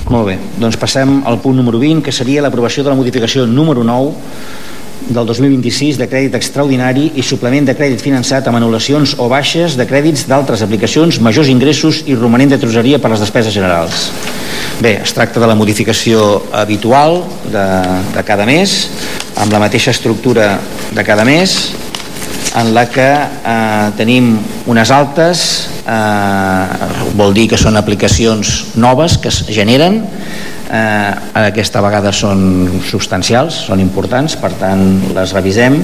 Molt bé, doncs passem al punt número 20, que seria l'aprovació de la modificació número 9 del 2026 de crèdit extraordinari i suplement de crèdit finançat amb anul·lacions o baixes de crèdits d'altres aplicacions, majors ingressos i romanent de tresoreria per les despeses generals. Bé, es tracta de la modificació habitual de cada mes, amb la mateixa estructura de cada mes, en la que tenim unes altes, vol dir que són aplicacions noves que es generen, aquesta vegada són substancials, són importants, per tant les revisem.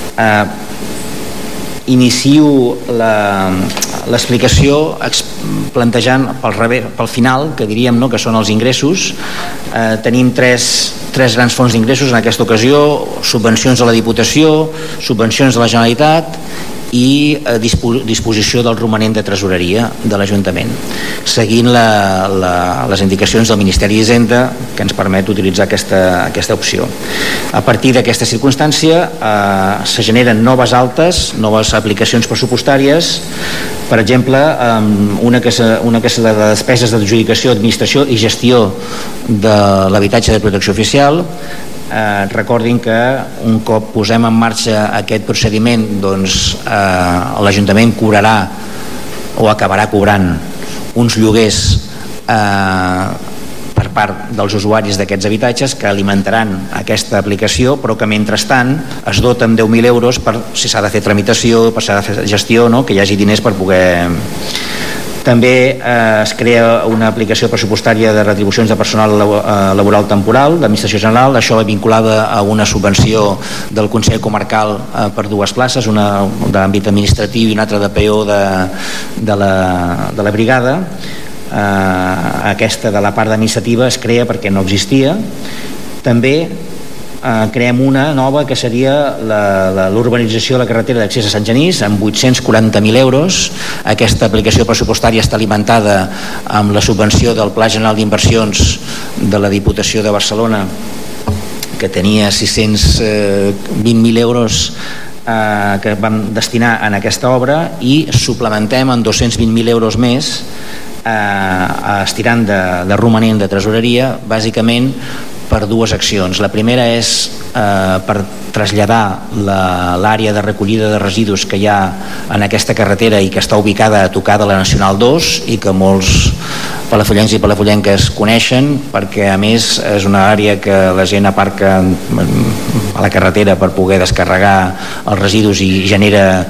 Inicio l'explicació plantejant pel final, que diríem, no?, que són els ingressos. Tenim tres grans fonts d'ingressos en aquesta ocasió: subvencions a la Diputació, subvencions de la Generalitat i disposició del romanent de tresoreria de l'Ajuntament, seguint les indicacions del Ministeri d'Hisenda, que ens permet utilitzar aquesta opció. A partir d'aquesta circumstància se generen noves altes, noves aplicacions pressupostàries. Per exemple, una que és la de despeses d'adjudicació, administració i gestió de l'habitatge de protecció oficial. Recordin que un cop posem en marxa aquest procediment, doncs l'Ajuntament cobrarà o acabarà cobrant uns lloguers per part dels usuaris d'aquests habitatges que alimentaran aquesta aplicació, però que mentrestant es dota amb 10.000 euros per si s'ha de fer tramitació, per si s'ha de fer gestió, no?, que hi hagi diners per poder... També es crea una aplicació pressupostària de retribucions de personal laboral temporal d'Administració General, això vinculada a una subvenció del Consell Comarcal per 2 places, una d'àmbit administratiu i una altra de PO de la brigada. Aquesta de la part administrativa es crea perquè no existia. També creem una nova que seria l'urbanització de la carretera d'accés a Sant Genís amb 840.000 euros. Aquesta aplicació pressupostària està alimentada amb la subvenció del Pla General d'Inversions de la Diputació de Barcelona, que tenia 620.000 euros que vam destinar en aquesta obra, i suplementem amb 220.000 euros més estirant de romanent de tresoreria, bàsicament per 2 accions. La primera és per traslladar l'àrea de recollida de residus que hi ha en aquesta carretera i que està ubicada a tocar de la Nacional 2 i que molts palafollencs i palafollenques coneixen, perquè a més és una àrea que la gent aparca a la carretera per poder descarregar els residus i genera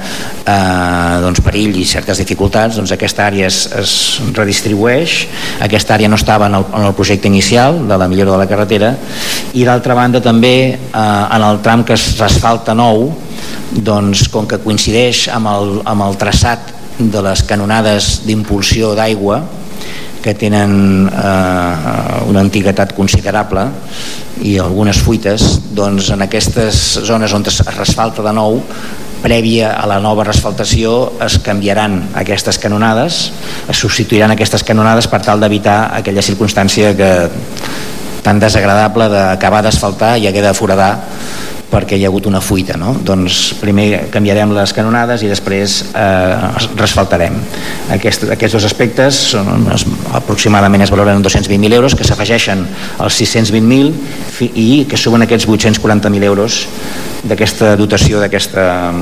perill i certes dificultats. Doncs aquesta àrea es redistribueix. Aquesta àrea no estava en el projecte inicial de la millora de la carretera, i d'altra banda també en el tram que es asfalta nou, doncs com que coincideix amb el traçat de les canonades d'impulsió d'aigua, que tenen una antiguitat considerable i algunes fuites, doncs en aquestes zones on es asfalta de nou, prèvia a la nova resfaltació, es canviaran aquestes canonades, es substituiran aquestes canonades per tal d'evitar aquella circumstància tan desagradable d'acabar d'asfaltar i haver de foradar perquè hi ha hagut una fuita, no? Doncs primer canviarem les canonades i després resfaltarem. Aquests 2 aspectes aproximadament es valoren en 220.000 euros, que s'afegeixen als 620.000 i que sumen aquests 840.000 euros d'aquesta dotació d'aquesta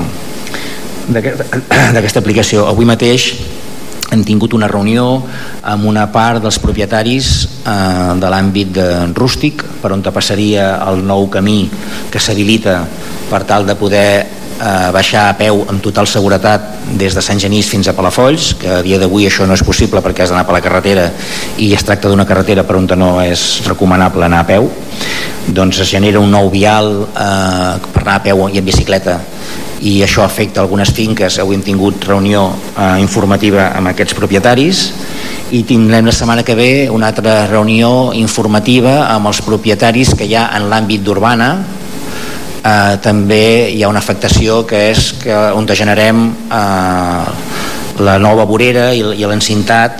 aplicació. Avui mateix hem tingut una reunió amb una part dels propietaris de l'àmbit rústic, per on passaria el nou camí que s'habilita per tal de poder baixar a peu amb total seguretat des de Sant Genís fins a Palafolls, que a dia d'avui això no és possible perquè has d'anar per la carretera i es tracta d'una carretera per on no és recomanable anar a peu. Doncs es genera un nou vial per anar a peu i en bicicleta, i això afecta algunes finques. Avui hem tingut reunió informativa amb aquests propietaris i tindrem la setmana que ve una altra reunió informativa amb els propietaris que hi ha en l'àmbit d'Urbana. També hi ha una afectació que és on generem la nova vorera i l'encintat,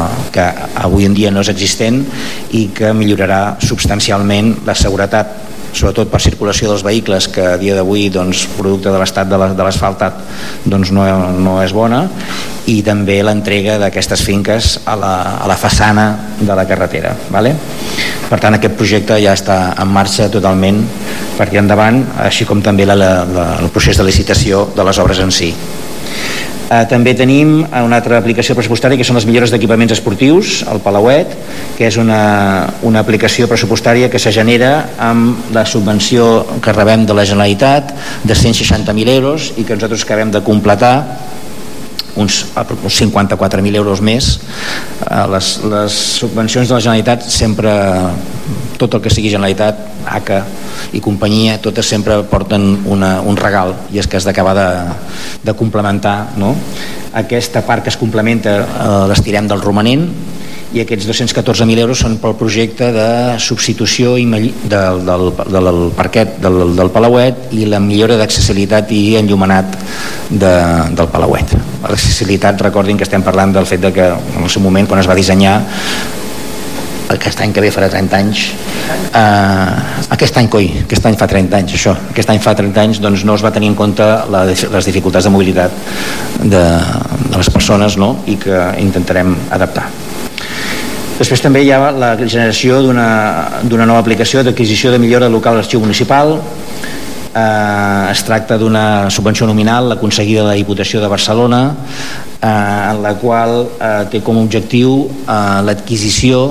que avui en dia no és existent i que millorarà substancialment la seguretat sobretot per circulació dels vehicles, que a dia d'avui, producte de l'estat de l'asfaltat, no és bona, i també l'entrega d'aquestes finques a la façana de la carretera, vale? Per tant, aquest projecte ja està en marxa totalment per tirar endavant, així com també el procés de licitació de les obres en si. També tenim una altra aplicació pressupostària, que són les millores d'equipaments esportius, el Palauet, que és una aplicació pressupostària que se genera amb la subvenció que rebem de la Generalitat de 160.000 euros i que nosaltres acabem de completar uns 54.000 euros més. Les subvencions de la Generalitat sempre, tot el que sigui Generalitat, ACA i companyia, totes sempre porten un regal, i és que has d'acabar de complementar, no? Aquesta part que es complementa les tirem del romanent, i aquests 214.000 euros són pel projecte de substitució del parquet del Palauet i la millora d'accessibilitat i enllumenat del Palauet. L'accessibilitat, recordin que estem parlant del fet que en el seu moment, quan es va dissenyar, aquest any que ve farà 30 anys, aquest any fa 30 anys, això, aquest any fa 30 anys, doncs no es va tenir en compte les dificultats de mobilitat de les persones, no? I que intentarem adaptar. Després també hi ha la generació d'una nova aplicació d'adquisició de millora local a l'arxiu municipal. Es tracta d'una subvenció nominal aconseguida de la Diputació de Barcelona, en la qual té com a objectiu l'adquisició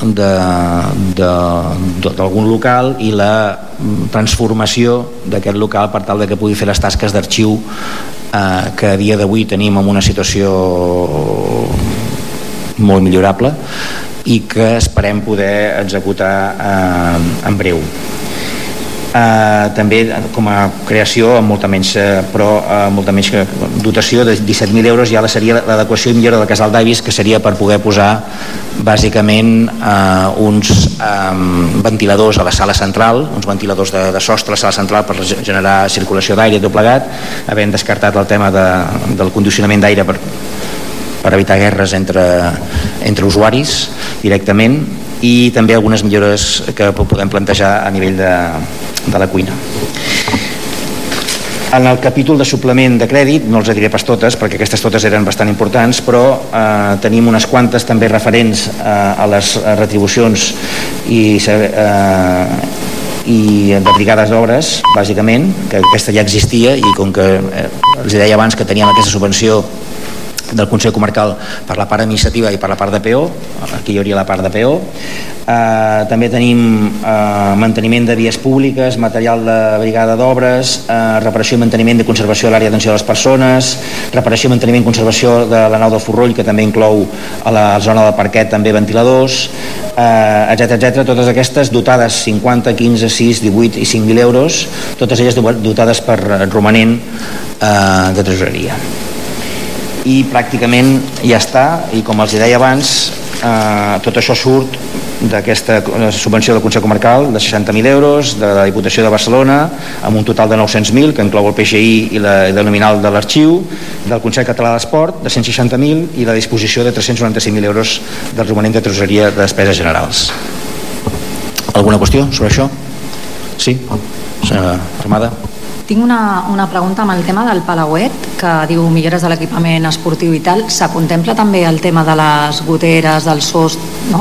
d'algun local i la transformació d'aquest local per tal que pugui fer les tasques d'arxiu que a dia d'avui tenim en una situació molt millorable i que esperem poder executar en breu. També com a creació amb molta menys dotació de 17.000 euros ja seria l'adequació i millora del casal d'avis, que seria per poder posar bàsicament uns ventiladors a la sala central, uns ventiladors de sostre a la sala central per generar circulació d'aire i tot plegat, havent descartat el tema del condicionament d'aire per evitar guerres entre usuaris directament, i també algunes millores que podem plantejar a nivell de la cuina. En el capítol de suplement de crèdit, no els diré pas totes perquè aquestes totes eren bastant importants, però tenim unes quantes també referents a les retribucions i de brigades d'obres, bàsicament, que aquesta ja existia, i com que els deia abans que teníem aquesta subvenció del Consell Comarcal per la part administrativa i per la part de PO, aquí hi hauria la part de PO. També tenim manteniment de vies públiques, material de brigada d'obres, reparació i manteniment de conservació de l'àrea d'atenció a les persones, reparació i manteniment i conservació de la nau del Forroll, que també inclou a la zona del parquet també ventiladors, etc. Totes aquestes dotades 50, 15, 6, 18 i 5.000 euros, totes elles dotades per romanent de tresoreria. I pràcticament ja està, i com els deia abans, tot això surt d'aquesta subvenció del Consell Comarcal de 60.000 euros, de la Diputació de Barcelona amb un total de 900.000, que inclou el PGI i la nominal de l'arxiu, del Consell Català d'Esport de 160.000 i la disposició de 395.000 euros del romanent de tresoreria de despeses generals. Alguna qüestió sobre això? Sí? Senyora Armada? Tinc una pregunta amb el tema del Palauet, que diu millores de l'equipament esportiu i tal. Se contempla també el tema de les goteres, del sostre, no?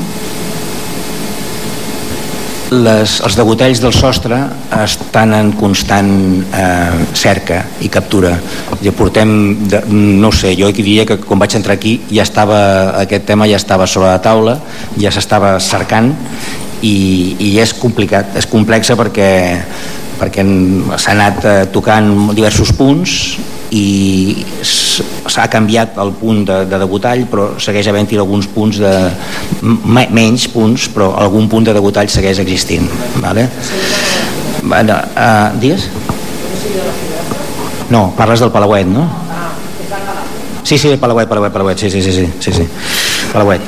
Els degotells del sostre estan en constant cerca i captura. Portem, no ho sé, jo diria que quan vaig entrar aquí ja estava, aquest tema ja estava sobre la taula, ja s'estava cercant, i és complicat, és complexa perquè s'ha anat tocant diversos punts i s'ha canviat el punt de degotall, però segueix havent-hi alguns punts menys punts, però algun punt de degotall segueix existint, vale? Digues? No, parles del Palauet, no? Sí, Palauet, sí. Palauet.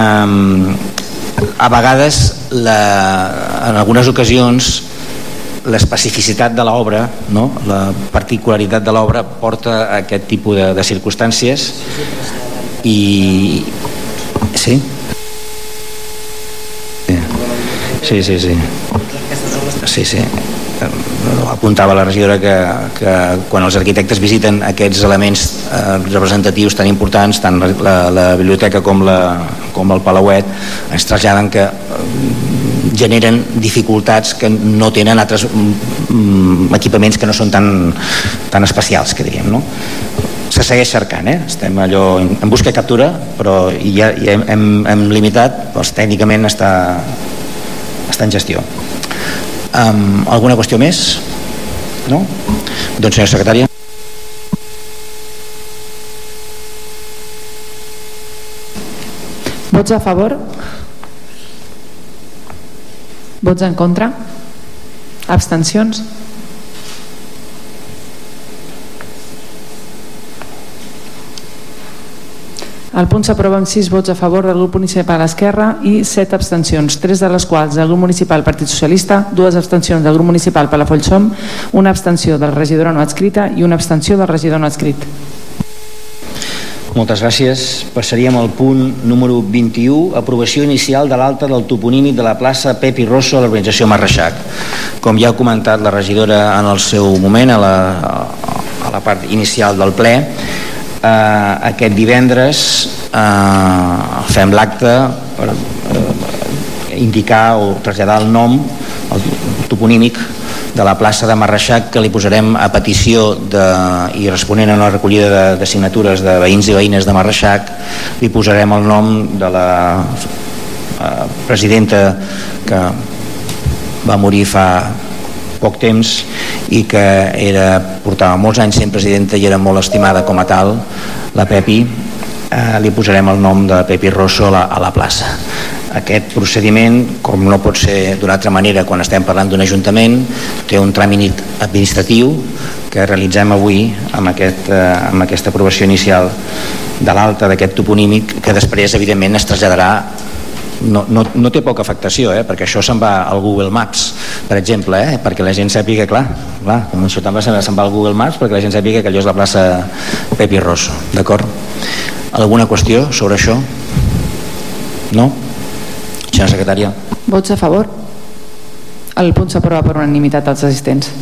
A vegades, en algunes ocasions, l'especificitat de l'obra, no? La particularitat de l'obra porta a aquest tipus de circumstàncies i... Sí? Sí. Sí. Apuntava la regidora que quan els arquitectes visiten aquests elements representatius tan importants, tant la biblioteca com el Palauet, ens traslladen que generen dificultats que no tenen altres equipaments que no són tan especials, que diríem, no? Se segueix cercant, estem allò en busca i captura, però ja hem limitat, doncs tècnicament està en gestió. Alguna qüestió més? No? Doncs, senyora secretària. Vots a favor? Vots en contra? Abstencions? El punt s'aprova amb 6 vots a favor del grup municipal Esquerra i 7 abstencions, 3 de les quals del grup municipal Partit Socialista, 2 abstencions del grup municipal Palafolls Som, una abstenció del regidor no adscrita i una abstenció del regidor no adscrit. Moltes gràcies. Passaríem al punt número 21, aprovació inicial de l'alta del toponímic de la plaça Pepi Rosso a l'urbanització Marreixac. Com ja ha comentat la regidora en el seu moment, a la part inicial del ple, aquest divendres fem l'acte per indicar o traslladar el nom, el toponímic de la plaça de Marreixac, que li posarem a petició i responent a una recollida de signatures de veïns i veïnes de Marreixac, li posarem el nom de la presidenta que va morir fa poc temps i que portava molts anys sent presidenta i era molt estimada com a tal, la Pepi. Li posarem el nom de Pepi Rosso a la plaça. Aquest procediment, com no pot ser d'una altra manera quan estem parlant d'un ajuntament, té un tràmit administratiu que realitzem avui amb aquesta aprovació inicial de l'alta d'aquest toponímic, que després evidentment es traslladarà. No té poca afectació, perquè això se'n va al Google Maps, per exemple, perquè la gent sàpiga, clar, això també se'n va al Google Maps perquè la gent sàpiga que allò és la plaça Pepi Rosso, d'acord? Alguna qüestió sobre això? No? Senyora secretària. Vots a favor? El punt s'aprova per unanimitat als assistents.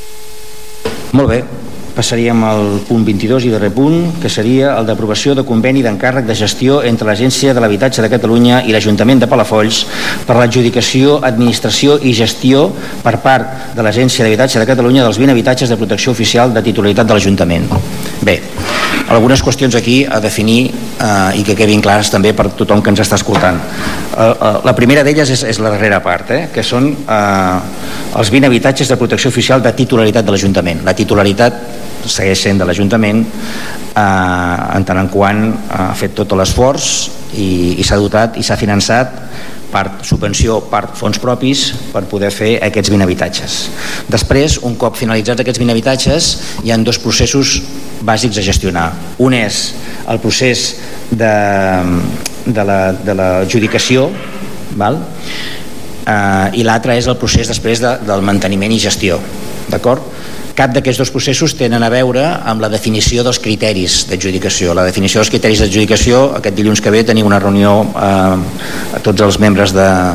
Molt bé. Passaríem al punt 22 i darrer punt, que seria el d'aprovació de conveni d'encàrrec de gestió entre l'Agència de l'Habitatge de Catalunya i l'Ajuntament de Palafolls per l'adjudicació, administració i gestió per part de l'Agència de l'Habitatge de Catalunya dels 20 habitatges de protecció oficial de titularitat de l'Ajuntament. Bé, algunes qüestions aquí a definir i que quedin clares també per tothom que ens està escoltant. La primera d'elles és la darrera part, que són els 20 habitatges de protecció oficial de titularitat de l'Ajuntament. La titularitat segueix sent de l'Ajuntament en tant en quant ha fet tot l'esforç i s'ha dotat i s'ha finançat part subvenció, part fons propis per poder fer aquests 20 habitatges. Després, un cop finalitzats aquests 20 habitatges, hi ha 2 processos bàsics a gestionar. Un és el procés de l'adjudicació, i l'altre és el procés després del manteniment i gestió, d'acord? Cap d'aquests 2 processos tenen a veure amb la definició dels criteris d'adjudicació. La definició dels criteris d'adjudicació, aquest dilluns que ve tenim una reunió a tots els membres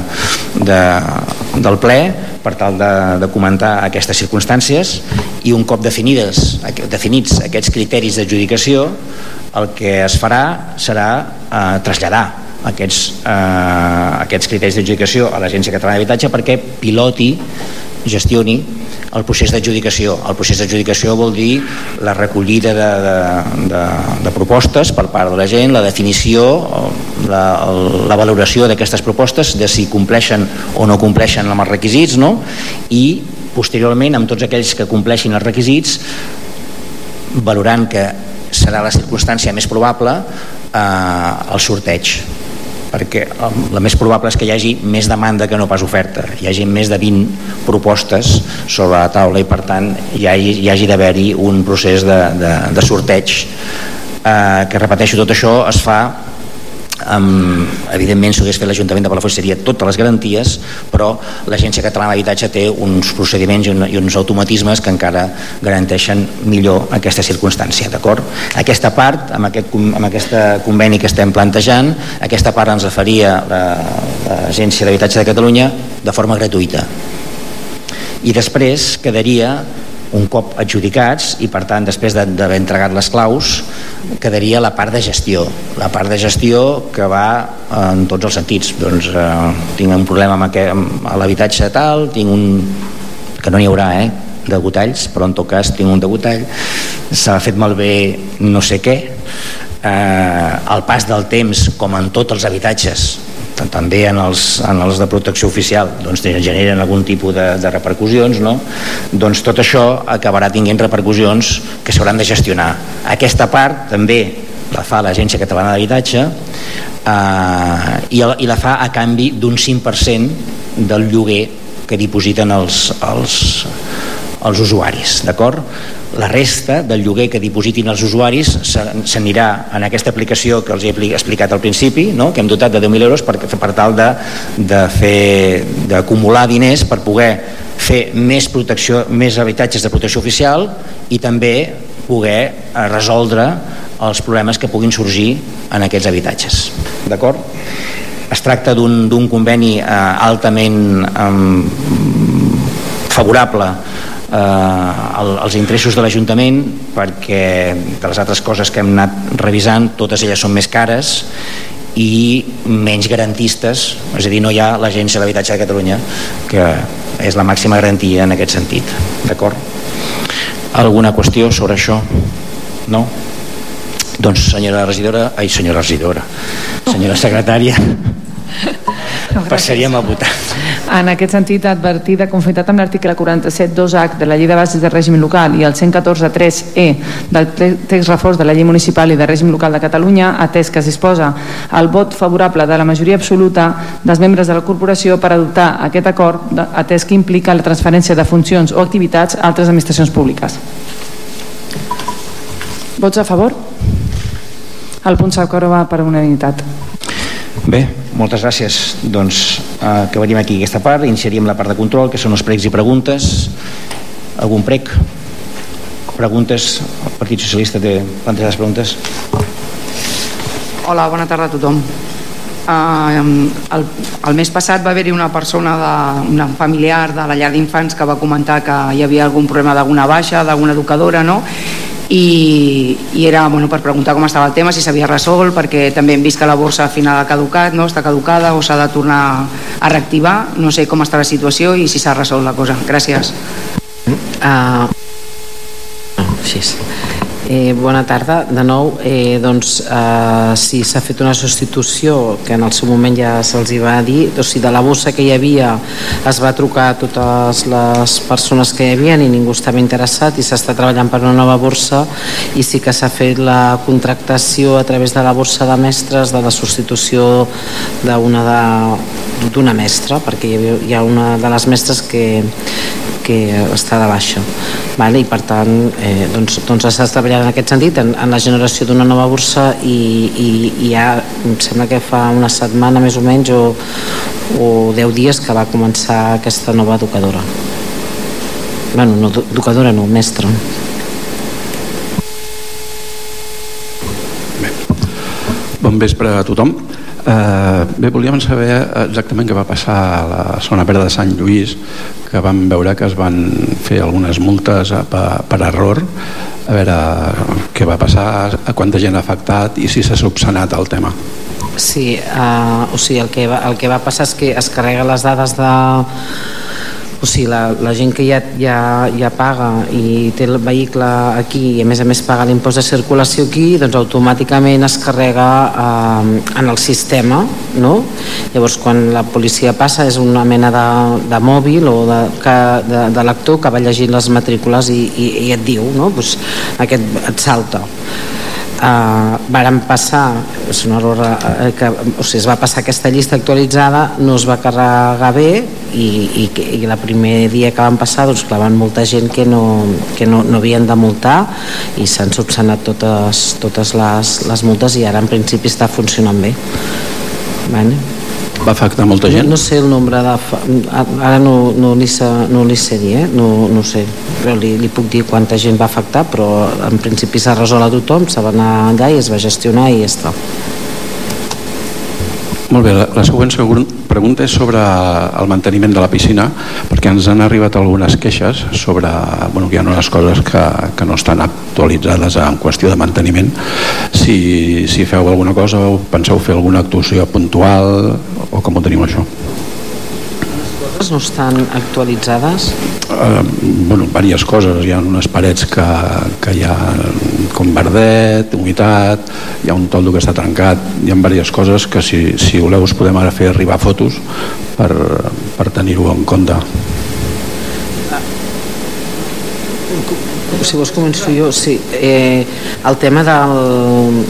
del ple per tal de comentar aquestes circumstàncies, i un cop definits aquests criteris d'adjudicació, el que es farà serà traslladar aquests criteris d'adjudicació a l'Agència Catalana d'Habitatge perquè piloti, gestioni el procés d'adjudicació. El procés d'adjudicació vol dir la recollida de propostes per part de la gent, la definició, la valoració d'aquestes propostes, de si compleixen o no compleixen amb els requisits, no? I posteriorment, amb tots aquells que compleixin els requisits, valorant que serà la circumstància més probable, el sorteig, perquè la més probable és que hi hagi més demanda que no pas oferta, hi hagi més de 20 propostes sobre la taula i per tant hi hagi d'haver-hi un procés de sorteig que, repeteixo, tot això es fa evidentment si ho hagués fet l'Ajuntament de Palafolls seria totes les garanties, però l'Agència Catalana d'Habitatge té uns procediments i uns automatismes que encara garanteixen millor aquesta circumstància, d'acord? Aquesta part, amb aquest conveni que estem plantejant, aquesta part ens la faria l'Agència d'Habitatge de Catalunya de forma gratuïta. I després quedaria, un cop adjudicats i per tant després d'haver entregat les claus, quedaria la part de gestió, que va en tots els sentits. Doncs tinc un problema amb l'habitatge tal, tinc un, que no n'hi haurà de gotalls, però en tot cas tinc un degotall, s'ha fet malbé no sé què, el pas del temps, com en tots els habitatges, també en els de protecció oficial, doncs generen algun tipus de repercussions, no? Doncs tot això acabarà tinguent repercussions que s'hauran de gestionar. Aquesta part també la fa l'Agència Catalana d'Habitatge i la fa a canvi d'un 5% del lloguer que dipositen els usuaris, d'acord? La resta del lloguer que dipositin els usuaris s'anirà en aquesta aplicació que els he explicat al principi, no? Que hem dotat de 10.000 euros per tal d'acumular diners per poder fer més habitatges de protecció oficial i també poder resoldre els problemes que puguin sorgir en aquests habitatges, d'acord? Es tracta d'un conveni altament favorable als interessos de l'Ajuntament, perquè de les altres coses que hem anat revisant totes elles són més cares i menys garantistes, és a dir, no hi ha l'Agència de l'Habitatge de Catalunya, que és la màxima garantia en aquest sentit, d'acord? Alguna qüestió sobre això? No? Doncs senyora secretària, passaríem a votar. En aquest sentit, advertir de conformitat amb l'article 47.2h de la Llei de Bases de Règim Local i el 114.3e del text reforç de la Llei Municipal i de Règim Local de Catalunya, atès que es disposa el vot favorable de la majoria absoluta dels membres de la corporació per adoptar aquest acord, atès que implica la transferència de funcions o activitats a altres administracions públiques. Vots a favor? El punt s'aprova per unanimitat. Bé, moltes gràcies. Doncs acabaríem aquí aquesta part, iniciaríem la part de control, que són els pregs i preguntes. Algun prec? Preguntes? El Partit Socialista té plantejades preguntes? Hola, bona tarda a tothom. El mes passat va haver-hi una persona, una familiar de la llar d'infants, que va comentar que hi havia algun problema d'alguna baixa, d'alguna educadora, no? I era per preguntar com estava el tema, si s'havia resolt, perquè també hem vist que la borsa al final ha caducat, no? Està caducada o s'ha de tornar a reactivar. No sé com està la situació i si s'ha resolt la cosa. Gràcies. Bona tarda de nou. Si s'ha fet una substitució, que en el seu moment ja se'ls va dir, o sigui, de la bossa que hi havia es va trucar a totes les persones que hi havia i ningú estava interessat, i s'està treballant per una nova borsa, i sí que s'ha fet la contractació a través de la borsa de mestres de la substitució d'una mestra, perquè hi ha una de les mestres que està de baixa, i per tant s'està treballant en aquest sentit, en la generació d'una nova borsa, i ja em sembla que fa una setmana més o menys o 10 dies que va començar aquesta nova educadora. No, educadora no, mestra. Bon vespre a tothom. Bé, volíem saber exactament què va passar a la zona verda de Sant Lluís, que vam veure que es van fer algunes multes per error. A veure què va passar, a quanta gent ha afectat i si s'ha subsanat el tema. Sí, o sigui, el que va passar és que es carrega les dades de... O sigui, la gent que ja paga i té el vehicle aquí i a més paga l'impost de circulació aquí, doncs automàticament es carrega en el sistema, no? Llavors quan la policia passa és una mena de mòbil o de lector que va llegint les matrícules i et diu, no? Doncs aquest et salta. Varen passar, és un error es va passar aquesta llista actualitzada, no es va carregar bé i el primer dia que van passar van molta gent que no havien de multar i s'han subsanat totes les multes i ara en principi està funcionant bé. Va afectar molta gent? No sé el nombre de... Ara no li sé dir, no sé, però li puc dir quanta gent va afectar, però en principi s'ha resolt a tothom, se va anar allà i es va gestionar i ja està. Molt bé, la següent pregunta és sobre el manteniment de la piscina, perquè ens han arribat algunes queixes sobre que hi ha unes coses que no estan actualitzades en qüestió de manteniment. Si feu alguna cosa o penseu fer alguna actuació puntual o com ho teniu això? No estan actualitzades? Diverses coses. Hi ha unes parets que hi ha com verdet, humitat, hi ha un toldo que està trencat, hi ha diverses coses que si voleu us podem ara fer arribar fotos per tenir-ho en compte. Si vols començo jo, sí. El tema del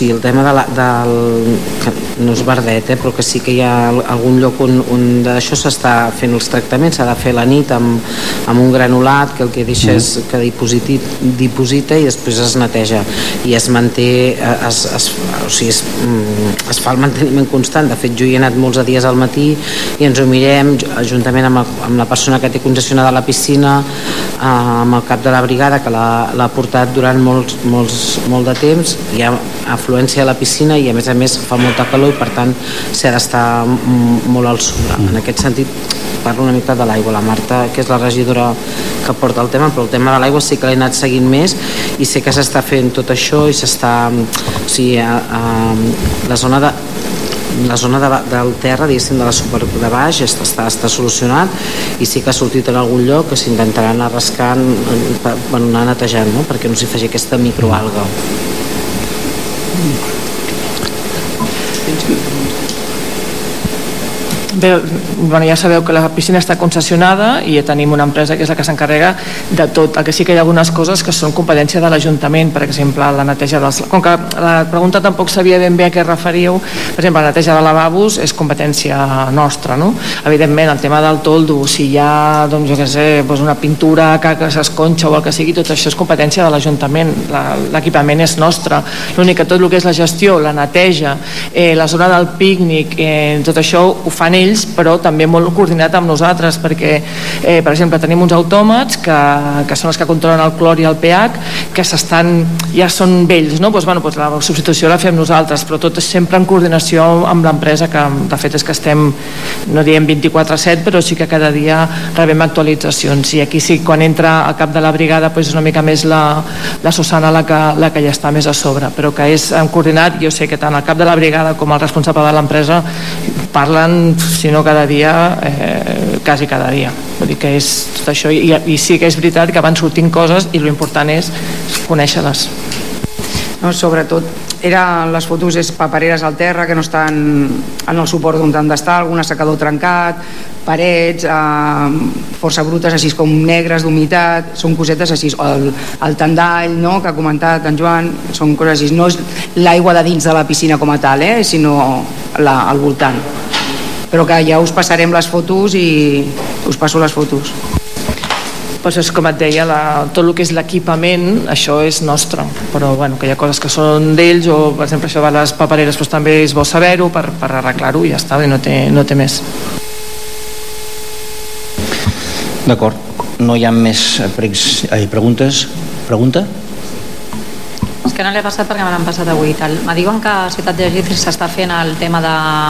que no és verdet, però que sí que hi ha algun lloc on d'això s'està fent els tractaments, s'ha de fer la nit amb un granulat que el que deixa és que diposita i després es neteja i es manté, es fa el manteniment constant. De fet, jo hi he anat molts dies al matí i ens ho mirem juntament amb la persona que té concessionada la piscina, amb el cap de la brigada que l'ha portat durant molt de temps. Hi ha afluència a la piscina i a més fa molta calor i per tant s'ha d'estar molt al sobre. En aquest sentit parlo una mica de l'aigua. La Marta, que és la regidora que porta el tema, però el tema de l'aigua sí que l'he anat seguint més i sé que s'està fent tot això i s'està, o sigui, la zona del terra, diguéssim, de baix està solucionat i sí que ha sortit en algun lloc que s'intentarà anar rascant, anar netejant, no? Perquè no s'hi faci aquesta microalga. Bé, ja sabeu que la piscina està concessionada i ja tenim una empresa que és la que s'encarrega de tot. El que sí que hi ha algunes coses que són competència de l'Ajuntament, per exemple, la neteja dels... Com que la pregunta tampoc sabia ben bé a què referiu, per exemple, la neteja de lavabos és competència nostra, no? Evidentment, el tema del toldo, si hi ha, doncs, jo què sé, una pintura que s'esconxa o el que sigui, tot això és competència de l'Ajuntament. L'equipament és nostre. L'únic que tot el que és la gestió, la neteja, la zona del pícnic, tot això ho fan ells, però també molt coordinat amb nosaltres, perquè per exemple tenim uns autòmats que són els que controlen el clor i el pH, que ja són vells, no? Doncs la substitució la fem nosaltres, però tot és sempre en coordinació amb l'empresa, que de fet és que estem, no diem 24/7, però sí que cada dia rebem actualitzacions. I aquí sí, quan entra al cap de la brigada, és una mica més la Susana la que ja està més a sobre, però que és coordinat. Jo sé que tant el cap de la brigada com el responsable de l'empresa parlen, si no cada dia, quasi cada dia. Vull dir que és tot això, i sí que és veritat que van sortint coses i l'important és conèixer-les. No, sobretot les fotos és papereres al terra que no estan en el suport on han d'estar, algun assecador trencat, parets força brutes, així com negres d'humitat, són cosetes així, el tendall, no?, que ha comentat en Joan, són coses així. No és l'aigua de dins de la piscina com a tal, sinó al voltant. Però que ja us passarem les fotos i us passo les fotos. Doncs és com et deia, tot el que és l'equipament, això és nostre, però que hi ha coses que són d'ells, o per exemple això de les papereres també és bo saber-ho per arreglar-ho i ja està, i no té més. D'acord, no hi ha més preguntes? Pregunta? És que no l'he passat perquè me l'han passat avui. Me diuen que a Ciutat de Gijón s'està fent el tema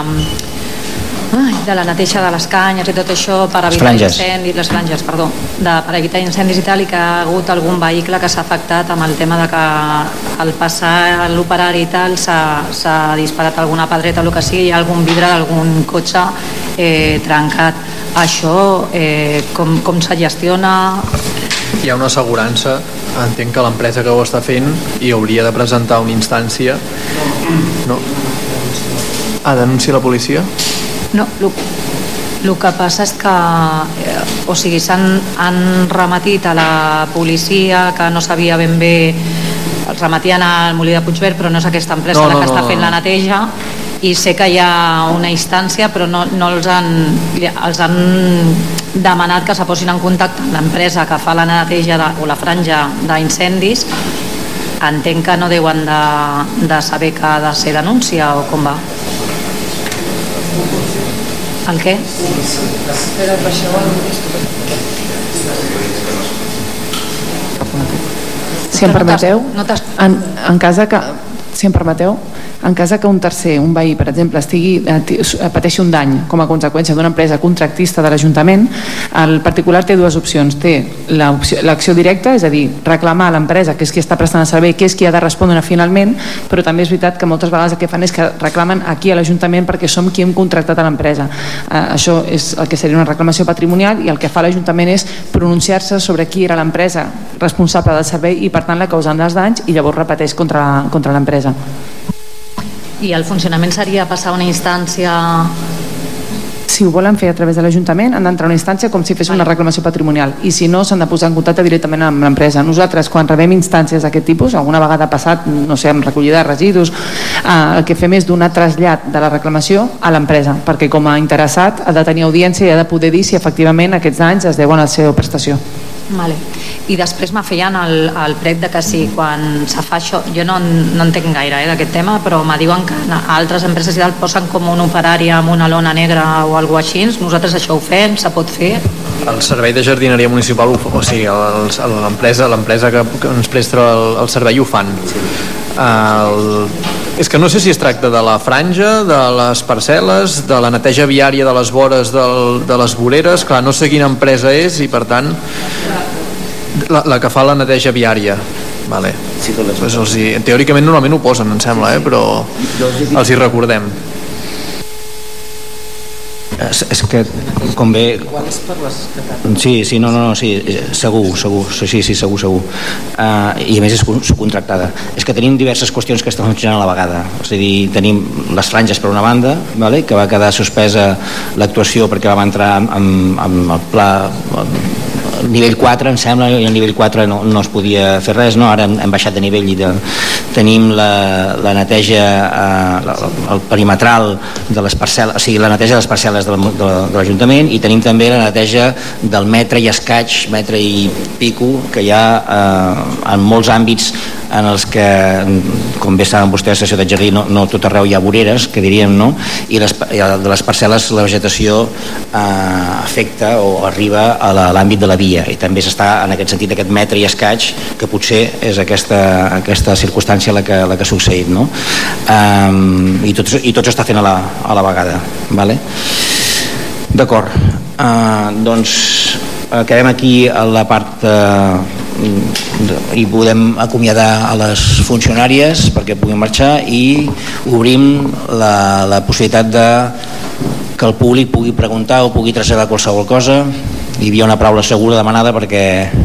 de la neteja de les canyes i tot això per evitar incendis, les franges, perdó, per evitar incendis i tal, i que ha hagut algun vehicle que s'ha afectat amb el tema de que al passar l'operari i tal s'ha disparat alguna pedreta o el que sigui, hi ha algun vidre d'algun cotxe trencat. Això com se gestiona? Hi ha una assegurança, entenc que l'empresa que ho està fent i hauria de presentar una instància, no? A denunciar la policia? No, el que passa és que s'han rematit a la policia, que no sabia ben bé, els remetien al Molí de Puigverd, però no és aquesta empresa la que està fent la neteja, i sé que hi ha una instància, però no els han demanat que se posin en contacte amb l'empresa que fa la neteja o la franja d'incendis. Entenc que no deuen de saber que ha de ser denúncia o com va. El què? Si em permeteu, en cas que, si em permeteu, En cas que un tercer, un veí, per exemple, pateixi un dany com a conseqüència d'una empresa contractista de l'Ajuntament, el particular té dues opcions. Té l'acció directa, és a dir, reclamar a l'empresa, que és qui està prestant el servei, que és qui ha de respondre finalment, però també és veritat que moltes vegades el que fan és que reclamen aquí a l'Ajuntament perquè som qui hem contractat a l'empresa. Això és el que seria una reclamació patrimonial, i el que fa l'Ajuntament és pronunciar-se sobre qui era l'empresa responsable del servei i per tant la causant dels danys, i llavors repeteix contra l'empresa. I el funcionament seria passar una instància... Si ho volen fer a través de l'Ajuntament, han d'entrar a una instància com si fes una reclamació patrimonial, i si no, s'han de posar en contacte directament amb l'empresa. Nosaltres, quan rebem instàncies d'aquest tipus, alguna vegada ha passat, no sé, amb recollida de residus, el que fem és donar trasllat de la reclamació a l'empresa, perquè com a interessat ha de tenir audiència i ha de poder dir si efectivament aquests danys es deuen a la seva prestació. Vale. I després me feien el prec de que si quan se fa això, jo no entenc gaire d'aquest tema, però me diuen que a altres empreses i tal posen com un operari amb una lona negra o alguna cosa així. Nosaltres això ho fem, se pot fer? El servei de jardineria municipal, o sigui, l'empresa que ens presta el servei ho fan. És que no sé si es tracta de la franja, de les parcel·les, de la neteja viària de les vores de les voreres. Clar, no sé quina empresa és, i per tant la que fa la neteja viària. Vale. Pues teòricament normalment ho posen, em sembla, però els hi recordem. És que com bé... Sí, segur. I a més és subcontractada. És que tenim diverses qüestions que estan funcionant a la vegada. És a dir, tenim les franges per una banda, que va quedar suspesa l'actuació perquè vam entrar amb el pla nivell 4, em sembla, i el nivell 4 no es podia fer res, no? Ara hem baixat de nivell i tenim la neteja el perimetral de les parcel·les, o sigui, la neteja de les parcel·les de l'Ajuntament, i tenim també la neteja del metre i escaig, metre i pico, que hi ha en molts àmbits en els que, com bé saben vostès, a Ciutat Jardí no tot arreu hi ha voreres, que diríem, no? I de les parcel·les la vegetació afecta o arriba a l'àmbit de la via, i també s'està en aquest sentit, aquest metre i escaig, que potser és aquesta circumstància la que ha succeït, no? I tot s'està fent a la vegada, vale? D'acord, doncs acabem aquí a la part i podem acomiadar a les funcionàries perquè puguin marxar, i obrim la possibilitat de que el públic pugui preguntar o pugui traslladar qualsevol cosa. Hi havia una paraula segura demanada perquè...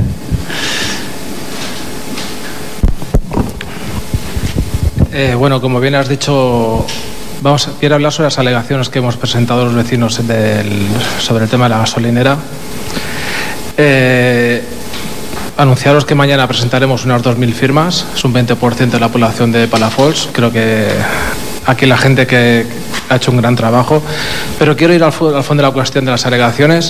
Bueno, como bien has dicho, quiero hablar sobre las alegaciones que hemos presentado los vecinos sobre el tema de la gasolinera. Anunciaros que mañana presentaremos unas 2.000 firmas, es un 20% de la población de Palafolls. Creo que aquí la gente que ha hecho un gran trabajo, pero quiero ir al fondo de la cuestión de las alegaciones.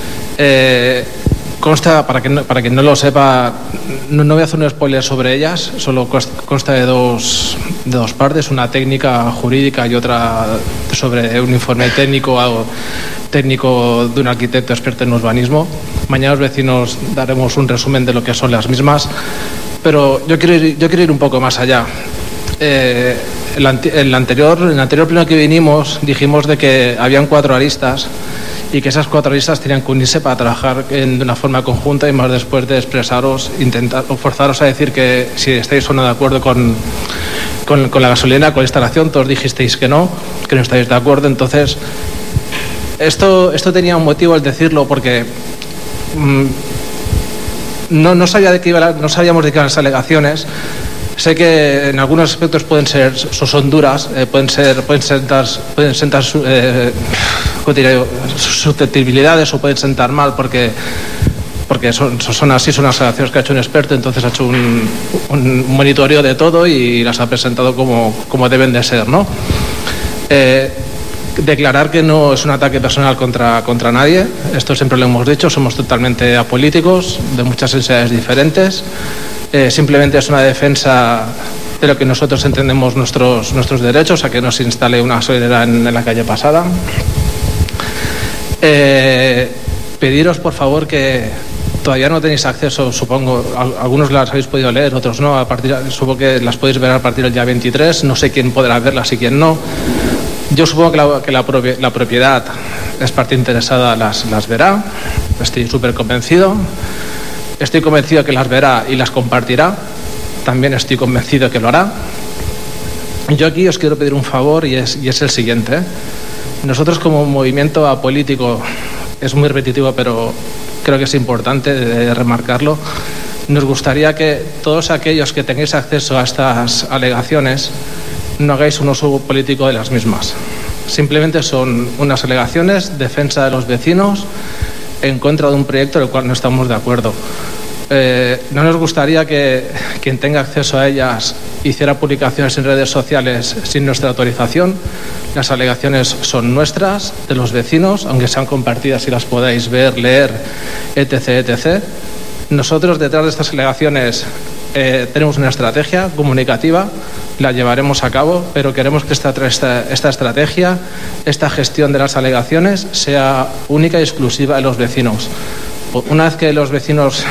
Consta, para quien no lo sepa, no voy a hacer un spoiler sobre ellas, solo consta de dos partes, una técnica jurídica y otra sobre un informe técnico de un arquitecto experto en urbanismo. Mañana los vecinos daremos un resumen de lo que son las mismas, pero yo quiero ir un poco más allá. En el anterior pleno que vinimos dijimos de que habían 4 aristas y que esas 4 aristas tenían que unirse para trabajar de una forma conjunta, y más después de expresaros, intentar o forzaros a decir que si estáis o no de acuerdo con la gasolina, con la instalación. Todos dijisteis que no estáis de acuerdo. Entonces esto tenía un motivo el decirlo, porque no sabíamos de qué iban las alegaciones. Sé que en algunos aspectos son duras, pueden sentar susceptibilidades o pueden sentar mal porque son así, son las alegaciones que ha hecho un experto. Entonces ha hecho un monitoreo de todo y las ha presentado como deben de ser, ¿no? Declarar que no es un ataque personal contra nadie, esto siempre lo hemos dicho, somos totalmente apolíticos, de muchas sensibilidades diferentes. Simplemente es una defensa de lo que nosotros entendemos nuestros derechos, a que no se instale una gasolinera en la calle Pasada. Pediros por favor que todavía no tenéis acceso, supongo, algunos las habéis podido leer, otros no, supongo que las podéis ver a partir del día 23, no sé quién podrá verlas y quién no. Yo supongo que la propiedad es parte interesada, las verá, estoy súper convencido. Estoy convencido que las verá y las compartirá. También estoy convencido que lo hará. Yo aquí os quiero pedir un favor y es el siguiente. Nosotros como movimiento apolítico, es muy repetitivo, pero creo que es importante remarcarlo, nos gustaría que todos aquellos que tengáis acceso a estas alegaciones no hagáis un uso político de las mismas. Simplemente son unas alegaciones, defensa de los vecinos, en contra de un proyecto del cual no estamos de acuerdo. No nos gustaría que quien tenga acceso a ellas hiciera publicaciones en redes sociales sin nuestra autorización. Las alegaciones son nuestras, de los vecinos, aunque sean compartidas y las podáis ver, leer, etc., etc. Nosotros detrás de estas alegaciones tenemos una estrategia comunicativa, la llevaremos a cabo, pero queremos que esta estrategia, esta gestión de las alegaciones sea única y exclusiva de los vecinos. Una vez que los vecinos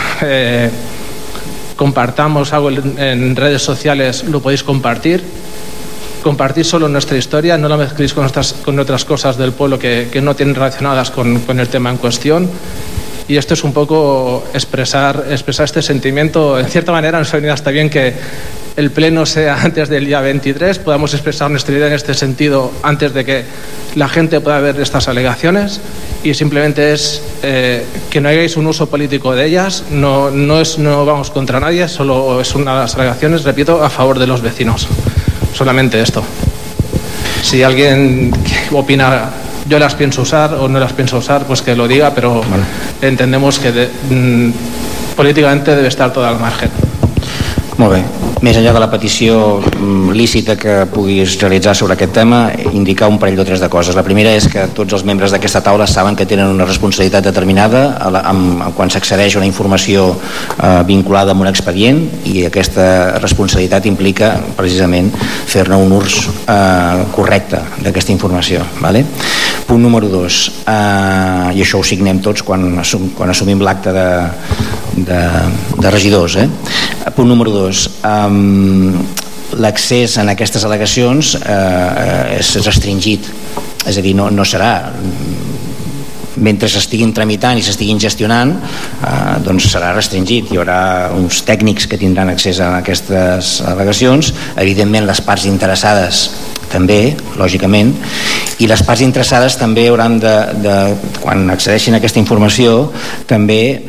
compartamos algo en redes sociales, lo podéis compartir. Compartid solo nuestra historia, no la mezcléis con otras cosas del pueblo que no tienen relacionadas con el tema en cuestión. Y esto es un poco expresar este sentimiento. En cierta manera nos ha venido hasta bien que el pleno sea antes del día 23, podamos expresar nuestra idea en este sentido antes de que la gente pueda ver estas alegaciones, y simplemente es que no hagáis un uso político de ellas. No vamos contra nadie, solo es una de las alegaciones, repito, a favor de los vecinos. Solamente esto. Si alguien opina yo las pienso usar o no las pienso usar, pues que lo diga, però entendemos que políticamente debe estar tot al margen. Molt bé. Més enllà de la petició lícita que puguis realitzar sobre aquest tema, indicar un parell o tres de coses. La primera és que tots els membres d'aquesta taula saben que tenen una responsabilitat determinada quan s'accedeix a una informació vinculada amb un expedient, i aquesta responsabilitat implica precisament fer-ne un ús correcte d'aquesta informació. Punt número 2, i això ho signem tots quan assumim l'acte de regidors. Punt número 2, l'accés a aquestes al·legacions és restringit, és a dir, no serà mentre s'estiguin tramitant i s'estiguin gestionant, doncs serà restringit. Hi haurà uns tècnics que tindran accés a aquestes al·legacions, evidentment les parts interessades també, lògicament, i les parts interessades també hauran de, quan accedeixin a aquesta informació, també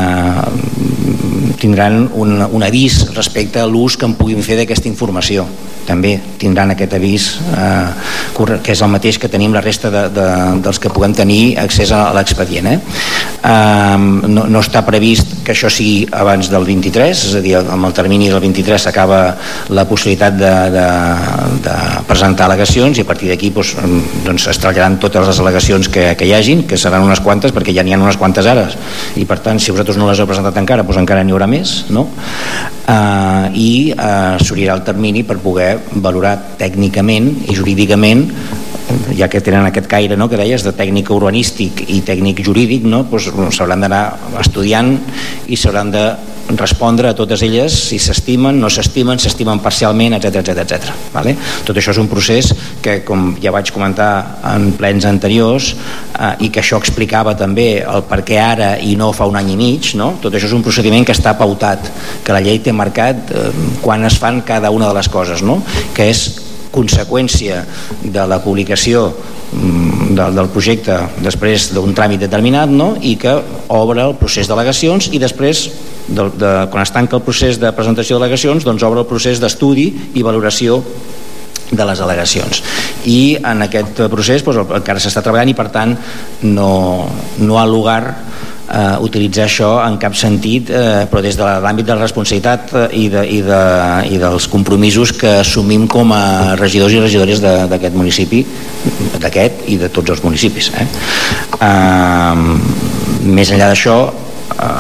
tindran un avís respecte a l'ús que en puguin fer d'aquesta informació. També tindran aquest avís, que és el mateix que tenim la resta dels que puguem tenir accés a l'expedient. No està previst que això sigui abans del 23, és a dir, amb el termini del 23 s'acaba la possibilitat de presentar al·legacions, i a partir d'aquí es traslladaran totes les al·legacions que hi hagin, que seran unes quantes, perquè ja n'hi ha unes quantes ara, i per tant, si vosaltres no les heu presentat encara, doncs encara n'hi haurà més, no? I s'obrirà el termini per poder valorar tècnicament i jurídicament, ja que tenen aquest caire que deies de tècnic urbanístic i tècnic jurídic, s'hauran d'anar estudiant i s'hauran de respondre a totes elles, si s'estimen, no s'estimen, s'estimen parcialment, etc. Tot això és un procés que, com ja vaig comentar en plens anteriors, i que això explicava també el per què ara i no fa un any i mig, tot això és un procediment que està pautat, que la llei té marcat quan es fan cada una de les coses, que és conseqüència de la publicació del projecte després d'un tràmit determinat, i que obre el procés d'al·legacions, i després, quan es tanca el procés de presentació d'al·legacions, doncs obre el procés d'estudi i valoració de les al·legacions. I en aquest procés encara s'està treballant, i per tant no ha lugar utilitzar això en cap sentit, però des de l'àmbit de la responsabilitat i dels compromisos que assumim com a regidors i regidores d'aquest municipi, d'aquest i de tots els municipis. Més enllà d'això,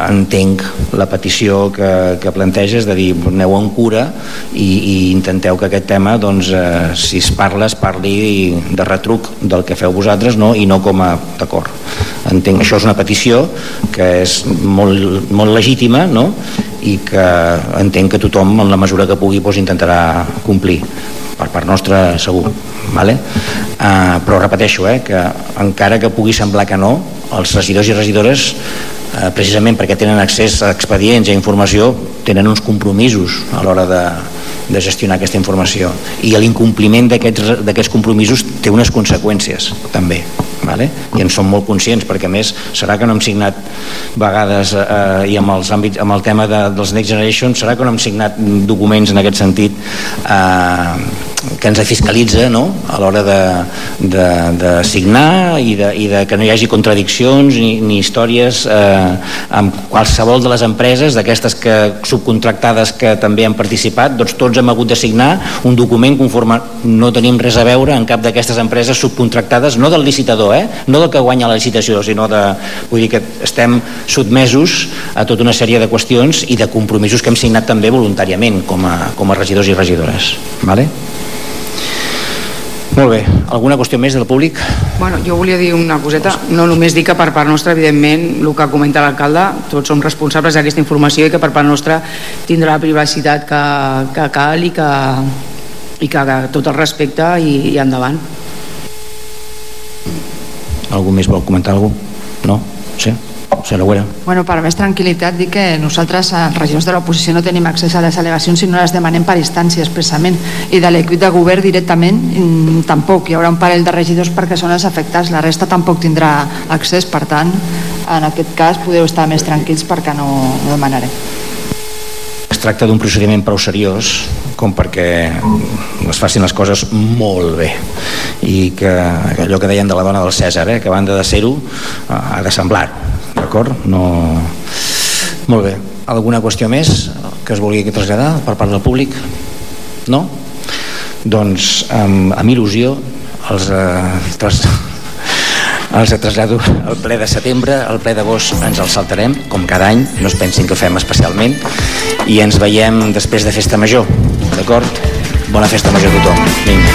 entenc la petició que planteges de dir aneu amb cura i intenteu que aquest tema, doncs, si es parli de retruc del que feu vosaltres, no? I no com a d'acord. Entenc, això és una petició que és molt, molt legítima, no? I que entenc que tothom en la mesura que pugui doncs, intentarà complir per part nostra segur, vale? Però repeteixo, que encara que pugui semblar que no, els regidors i regidores precisament perquè tenen accés a expedients i a informació tenen uns compromisos a l'hora de gestionar aquesta informació, i l'incompliment d'aquests compromisos té unes conseqüències també, vale? I en som molt conscients, perquè a més serà que no hem signat vegades i amb el tema dels Next Generation serà que no hem signat documents en aquest sentit que ens fiscalitza, no? A l'hora de signar i de que no hi hagi contradiccions ni històries amb qualsevol de les empreses d'aquestes subcontractades que també han participat. Doncs tots hem hagut de signar un document conforme no tenim res a veure en cap d'aquestes empreses subcontractades, no del licitador, no del que guanya la licitació, sinó vull dir que estem sotmesos a tota una sèrie de qüestions i de compromisos que hem signat també voluntàriament com a regidors i regidores, vale? Molt bé, alguna qüestió més del públic? Bueno, jo volia dir una coseta, no només dir que per part nostra, evidentment, el que comenta l'alcalde, tots som responsables d'aquesta informació i que per part nostra tindrà la privacitat que cal i que tot el respecte i endavant. Algú més vol comentar alguna cosa? No? Sí? Bueno, per més tranquil·litat dic que nosaltres, els regidors de l'oposició, no tenim accés a les al·legacions si no les demanem per instància expressament, i de l'equip de govern directament tampoc. Hi haurà un parell de regidors perquè són els afectats, la resta tampoc tindrà accés. Per tant, en aquest cas podeu estar més tranquils perquè no demanarem. Es tracta d'un procediment prou seriós com perquè es facin les coses molt bé, i que allò que deien de la dona del Cèsar, que a banda de ser-ho ha de semblar-ho, d'acord? No... Molt bé, alguna qüestió més que es vulgui traslladar per part del públic? No? Doncs amb il·lusió els trasllado al ple de setembre. El ple d'agost ens el saltarem com cada any, no es pensin que ho fem especialment, i ens veiem després de Festa Major, d'acord? Bona Festa Major a tothom. Vinga.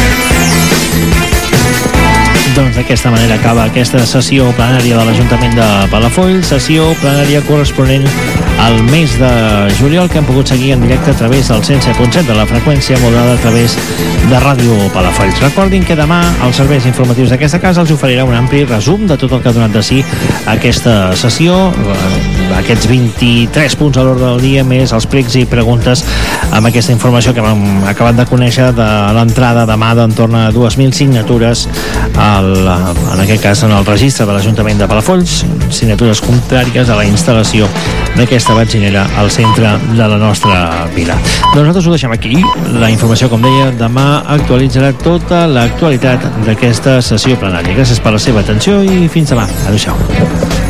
Doncs d'aquesta manera acaba aquesta sessió plenària de l'Ajuntament de Palafolls, sessió plenària corresponent al mes de juliol, que hem pogut seguir en directe a través del 107.7 de la freqüència modulada a través de Ràdio Palafolls. Recordin que demà els serveis informatius d'aquesta casa els oferirà un ampli resum de tot el que ha donat de si aquesta sessió, aquests 23 punts a l'ordre del dia, més els pregs i preguntes amb aquesta informació que hem acabat de conèixer de l'entrada demà d'entorn a 2.000 signatures en aquest cas en el registre de l'Ajuntament de Palafolls, signatures contràries a la instal·lació d'aquesta benzinera al centre de la nostra vila. Doncs nosaltres ho deixem aquí. La informació, com deia, demà actualitzarà tota l'actualitat d'aquesta sessió plenària. Gràcies per la seva atenció i fins demà. Adéu-siau.